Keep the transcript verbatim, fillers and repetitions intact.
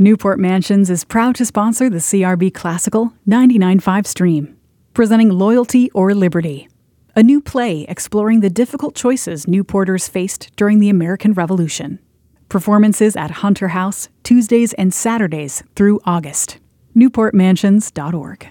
Newport Mansions is proud to sponsor the C R B Classical ninety-nine point five stream, presenting Loyalty or Liberty, a new play exploring the difficult choices Newporters faced during the American Revolution. Performances at Hunter House, Tuesdays and Saturdays through August. newport mansions dot org.